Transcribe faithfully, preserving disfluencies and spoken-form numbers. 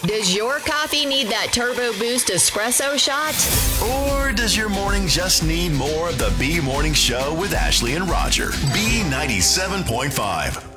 Does your coffee need that turbo boost espresso shot? Or does your morning just need more of the B Morning Show with Ashley and Roger? B ninety-seven point five.